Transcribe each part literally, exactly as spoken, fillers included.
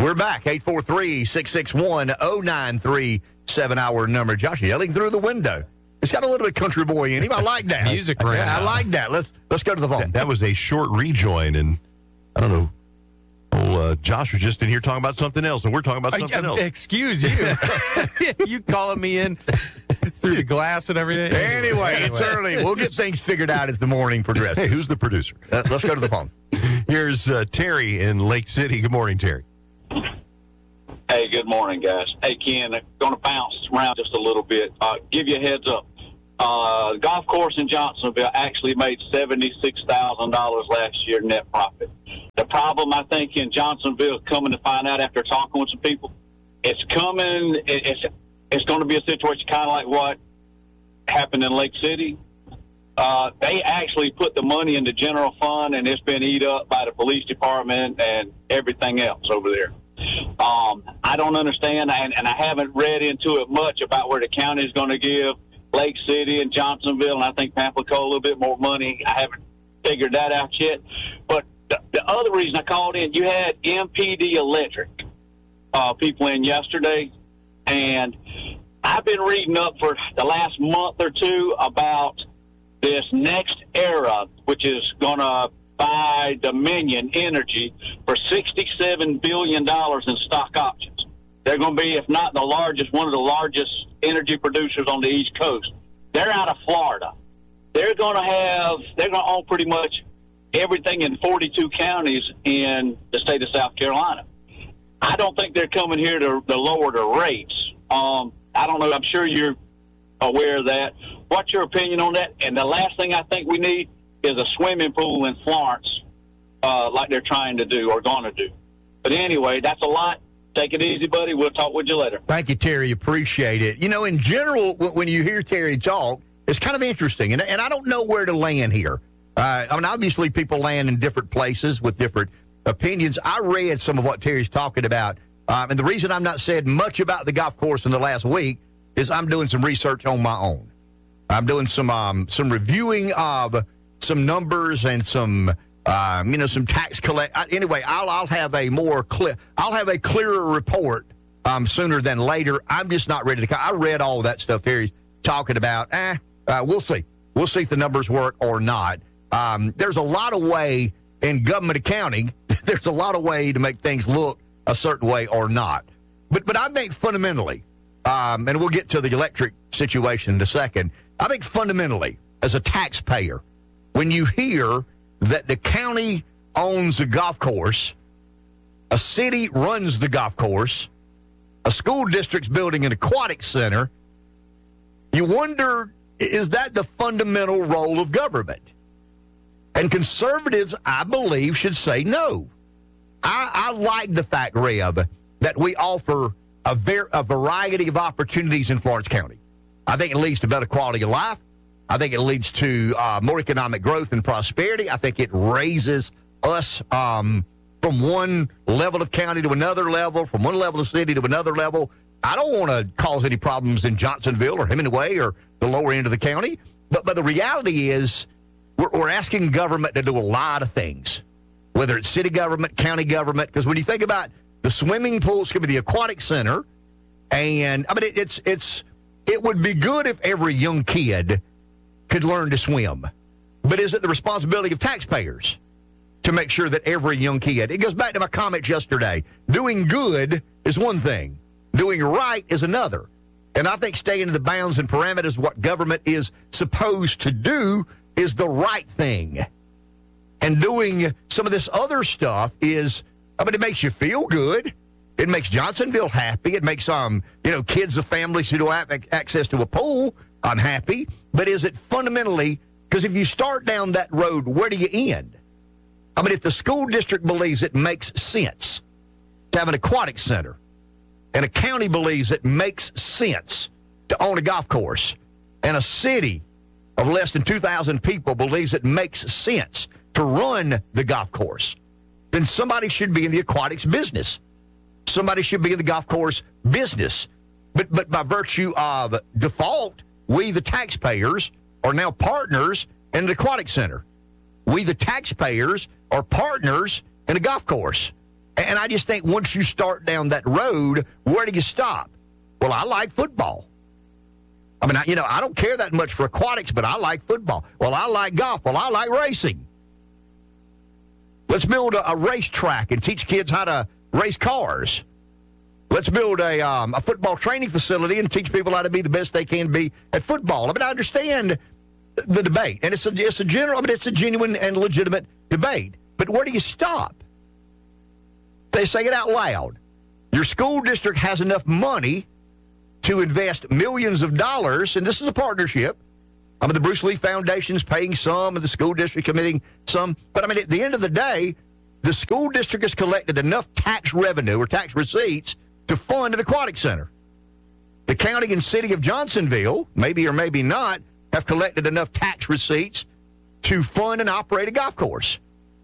We're back. eight four three, six six one, zero nine three seven, our number. Josh yelling through the window. It's got a little bit of country boy in him. I like that. Music ran I, I out. like that. Let's let's go to the phone. That, that was a short rejoin, and I don't know. Well, uh, Josh was just in here talking about something else, and we're talking about something Uh, else. Excuse you. You calling me in through the glass and everything? Anyway, it's early. We'll get things figured out as the morning progresses. Hey, who's the producer? Uh, let's go to the phone. Here's uh, Terry in Lake City. Good morning, Terry. Hey, good morning, guys. Hey, Ken, I'm going to bounce around just a little bit. Uh, give you a heads up. Uh, the golf course in Johnsonville actually made seventy-six thousand dollars last year net profit. The problem, I think, in Johnsonville is coming to find out after talking with some people. It's coming, it, it's it's going to be a situation kind of like what happened in Lake City. Uh, they actually put the money in the general fund, and it's been eat up by the police department and everything else over there. Um, I don't understand, and, and I haven't read into it much about where the county is going to give Lake City and Johnsonville, and I think Pamplico a little bit more money. I haven't figured that out yet. But the, the other reason I called in, you had M P D Electric uh, people in yesterday, and I've been reading up for the last month or two about this next era, which is going to buy Dominion Energy for sixty-seven billion dollars in stock options. They're going to be, if not the largest, one of the largest energy producers on the East Coast. They're out of Florida. They're going to have, they're going to own pretty much everything in forty-two counties in the state of South Carolina. I don't think they're coming here to, to lower the rates. Um, I don't know. I'm sure you're aware of that. What's your opinion on that? And the last thing I think we need is a swimming pool in Florence, uh, like they're trying to do or going to do. But anyway, that's a lot. Take it easy, buddy. We'll talk with you later. Thank you, Terry. Appreciate it. You know, in general, when you hear Terry talk, it's kind of interesting. And, and I don't know where to land here. Uh, I mean, obviously, people land in different places with different opinions. I read some of what Terry's talking about. Um, and the reason I'm not said much about the golf course in the last week is I'm doing some research on my own. I'm doing some um, some reviewing of some numbers and some um, you know some tax collect. Anyway, I'll I'll have a more clear I'll have a clearer report um, sooner than later. I'm just not ready to. I read all that stuff Terry's talking about. Eh, uh, we'll see. We'll see if the numbers work or not. Um, there's a lot of way in government accounting. There's a lot of way to make things look a certain way or not. But but I think fundamentally, um, and we'll get to the electric situation in a second. I think fundamentally, as a taxpayer, when you hear that the county owns a golf course, a city runs the golf course, a school district's building an aquatic center, you wonder, is that the fundamental role of government? And conservatives, I believe, should say no. I, I like the fact, Reb, that we offer a, ver- a variety of opportunities in Florence County. I think it leads to better quality of life. I think it leads to uh, more economic growth and prosperity. I think it raises us um, from one level of county to another level, from one level of city to another level. I don't want to cause any problems in Johnsonville or Hemingway or the lower end of the county. But, but the reality is we're, we're asking government to do a lot of things, whether it's city government, county government, because when you think about the swimming pool, it's going to be the aquatic center, and I mean, it, it's it's it would be good if every young kid could learn to swim. But is it the responsibility of taxpayers to make sure that every young kid, it goes back to my comments yesterday, doing good is one thing, doing right is another. And I think staying in the bounds and parameters of what government is supposed to do is the right thing. And doing some of this other stuff is, I mean, it makes you feel good. It makes Johnsonville happy. It makes, um, you know, kids of families who don't have access to a pool, I'm happy. But is it fundamentally, because if you start down that road, where do you end? I mean, if the school district believes it makes sense to have an aquatic center, and a county believes it makes sense to own a golf course, and a city of less than two thousand people believes it makes sense to run the golf course, then somebody should be in the aquatics business. Somebody should be in the golf course business. But but by virtue of default, we, the taxpayers, are now partners in an aquatic center. We, the taxpayers, are partners in a golf course. And I just think once you start down that road, where do you stop? Well, I like football. I mean, I, you know, I don't care that much for aquatics, but I like football. Well, I like golf. Well, I like racing. Let's build a, a racetrack and teach kids how to race cars. Let's build a, um, a football training facility and teach people how to be the best they can be at football. I mean, I understand the debate, and it's a, it's a general, I mean, it's a genuine and legitimate debate. But where do you stop? They say it out loud. Your school district has enough money to invest millions of dollars, and this is a partnership. I mean, the Bruce Lee Foundation's paying some, and the school district committing some. But, I mean, at the end of the day, the school district has collected enough tax revenue or tax receipts to fund an aquatic center. The county and city of Johnsonville, maybe or maybe not, have collected enough tax receipts to fund and operate a golf course.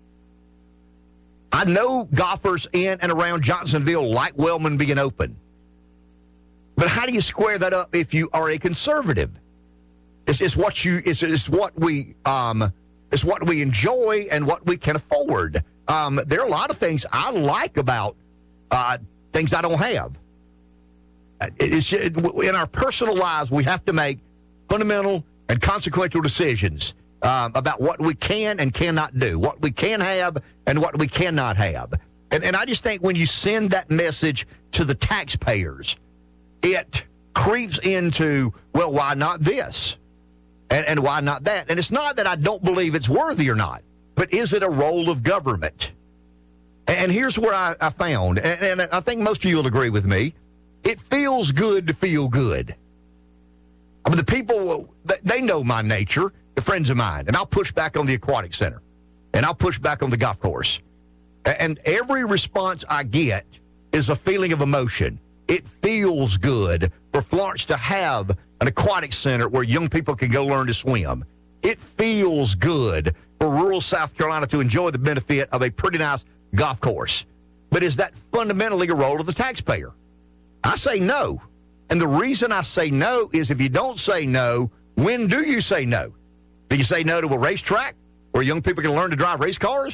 I know golfers in and around Johnsonville like Wellman being open. But how do you square that up if you are a conservative? It's, it's what you it's, it's what we um it's what we enjoy and what we can afford. Um, there are a lot of things I like about uh, things I don't have. It's in our personal lives we have to make fundamental and consequential decisions um, about what we can and cannot do, what we can have and what we cannot have. And, and I just think when you send that message to the taxpayers, it creeps into, well, why not this? And, and why not that? And it's not that I don't believe it's worthy or not, but is it a role of government? And here's where I, I found, and, and I think most of you will agree with me, it feels good to feel good. I mean, the people, they know my nature, the friends of mine, and I'll push back on the aquatic center, and I'll push back on the golf course. And every response I get is a feeling of emotion. It feels good for Florence to have an aquatic center where young people can go learn to swim. It feels good for rural South Carolina to enjoy the benefit of a pretty nice golf course. But is that fundamentally a role of the taxpayer? I say no. And the reason I say no is if you don't say no, when do you say no? Do you say no to a racetrack where young people can learn to drive race cars?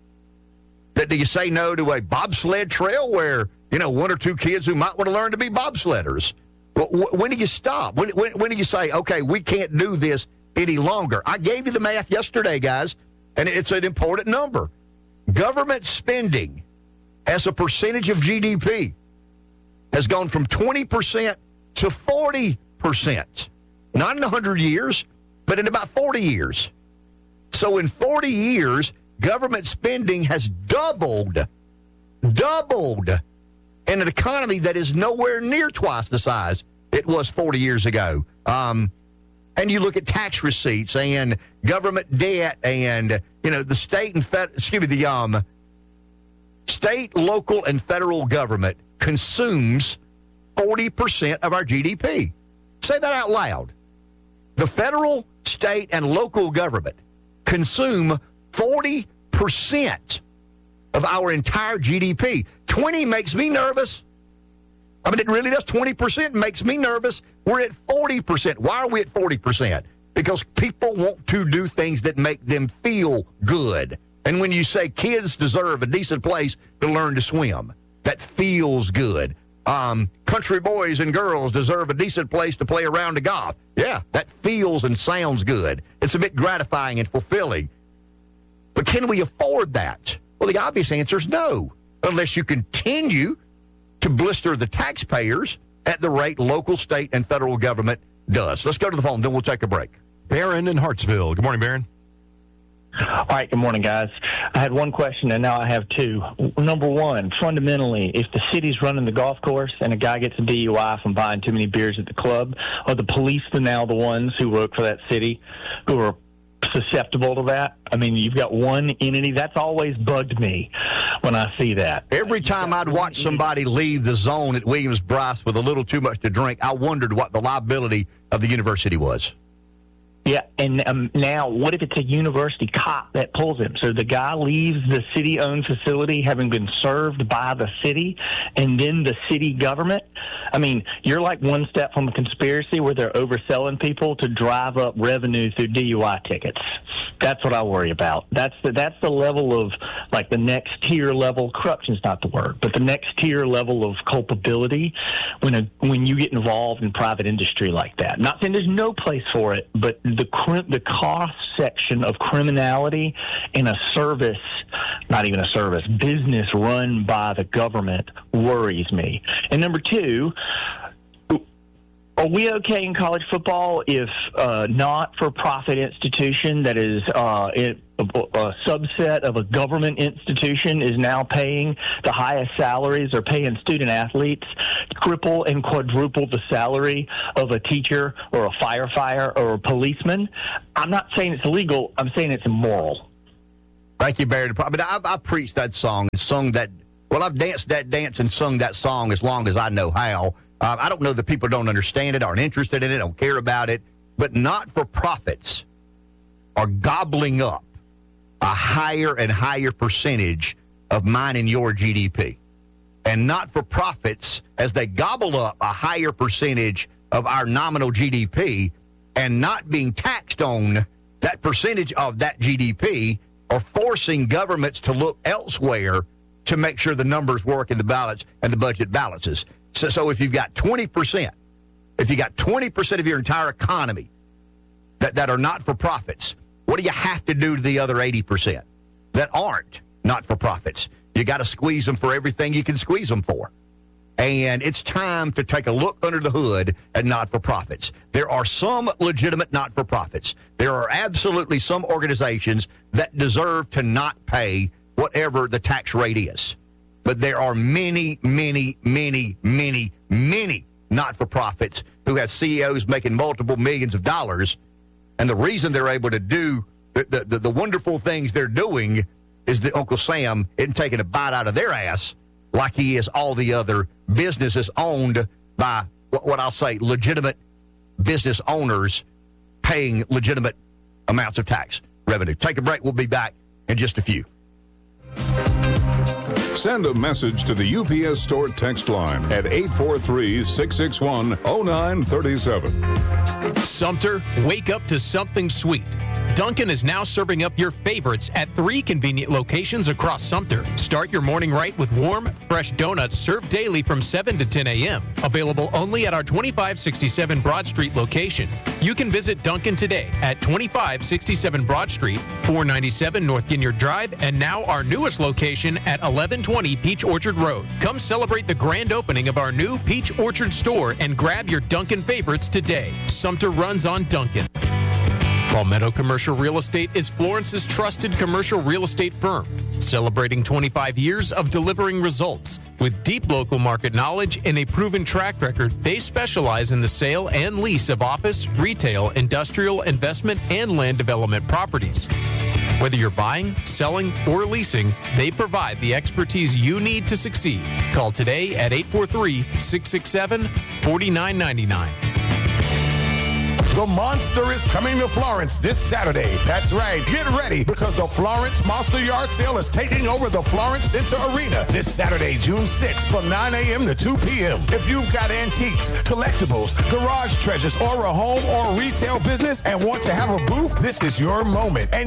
Do you say no to a bobsled trail where, you know, one or two kids who might want to learn to be bobsledders? When do you stop? When, when, when do you say, okay, we can't do this any longer? I gave you the math yesterday, guys, and it's an important number. Government spending as a percentage of G D P has gone from twenty percent to forty percent. Not in one hundred years, but in about forty years. So in forty years, government spending has doubled, doubled in an economy that is nowhere near twice the size it was forty years ago. Um, and you look at tax receipts and government debt and, you know, the state and fed, excuse me, the um, state, local, and federal government consumes forty percent of our G D P. Say that out loud. The federal, state, and local government consume forty percent of our entire G D P. twenty makes me nervous. I mean, it really does. twenty percent makes me nervous. We're at forty percent. Why are we at forty percent? Because people want to do things that make them feel good. And when you say kids deserve a decent place to learn to swim, that feels good. Um, country boys and girls deserve a decent place to play around the golf. Yeah, that feels and sounds good. It's a bit gratifying and fulfilling. But can we afford that? Well, the obvious answer is no, unless you continue to blister the taxpayers at the rate local, state, and federal government does. Let's go to the phone, then we'll take a break. Barron in Hartsville. Good morning, Barron. All right, good morning, guys. I had one question, and now I have two. Number one, fundamentally, if the city's running the golf course and a guy gets a D U I from buying too many beers at the club, are the police the now the ones who work for that city who are susceptible to that? I mean, you've got one entity. That's always bugged me when I see that. Every time I'd watch somebody leave the zone at Williams-Brice with a little too much to drink, I wondered what the liability of the university was. Yeah, and um, now what if it's a university cop that pulls him? So the guy leaves the city-owned facility having been served by the city, and then the city government? I mean, you're like one step from a conspiracy where they're overselling people to drive up revenue through D U I tickets. That's what I worry about. That's the, that's the level of, like, the next tier level. Corruption's not the word, but the next tier level of culpability when a, when you get involved in private industry like that. Not saying there's no place for it, but the the cost section of criminality in a service, not even a service, business run by the government worries me. And number two, are we okay in college football if a not-for-profit institution that is uh, it, a, a subset of a government institution is now paying the highest salaries or paying student athletes triple and quadruple the salary of a teacher or a firefighter or a policeman? I'm not saying it's illegal. I'm saying it's immoral. Thank you, Barry. I mean, I, I preached that song and sung that. Well, I've danced that dance and sung that song as long as I know how. Uh, I don't know that people don't understand it, aren't interested in it, don't care about it, but not-for-profits are gobbling up a higher and higher percentage of mine and your G D P. And not-for-profits, as they gobble up a higher percentage of our nominal G D P and not being taxed on that percentage of that G D P, are forcing governments to look elsewhere to make sure the numbers work in the balance and the budget balances. So, so if you've got twenty percent, if you got twenty percent of your entire economy that, that are not-for-profits, what do you have to do to the other eighty percent that aren't not-for-profits? You got to squeeze them for everything you can squeeze them for. And it's time to take a look under the hood at not-for-profits. There are some legitimate not-for-profits. There are absolutely some organizations that deserve to not pay whatever the tax rate is. But there are many, many, many, many, many not-for-profits who have C E Os making multiple millions of dollars. And the reason they're able to do the, the, the, the wonderful things they're doing is that Uncle Sam isn't taking a bite out of their ass like he is all the other businesses owned by what, what I'll say legitimate business owners paying legitimate amounts of tax revenue. Take a break. We'll be back in just a few. Send a message to the U P S Store text line at eight four three, six six one, zero nine three seven. Sumter, wake up to something sweet. Dunkin' is now serving up your favorites at three convenient locations across Sumter. Start your morning right with warm, fresh donuts served daily from seven to ten a.m. Available only at our twenty-five sixty-seven Broad Street location. You can visit Dunkin' today at twenty-five sixty-seven Broad Street, four ninety-seven North Ginyard Drive, and now our newest location at eleven twenty Peach Orchard Road. Come celebrate the grand opening of our new Peach Orchard store and grab your Dunkin' favorites today. Sumter runs on Dunkin'. Palmetto Commercial Real Estate is Florence's trusted commercial real estate firm, celebrating twenty-five years of delivering results. With deep local market knowledge and a proven track record, they specialize in the sale and lease of office, retail, industrial, investment, and land development properties. Whether you're buying, selling, or leasing, they provide the expertise you need to succeed. Call today at eight four three, six six seven, four nine nine nine. The Monster is coming to Florence this Saturday. That's right. Get ready because the Florence Monster Yard Sale is taking over the Florence Center Arena this Saturday, June sixth from nine a.m. to two p.m. If you've got antiques, collectibles, garage treasures, or a home or retail business and want to have a booth, this is your moment. And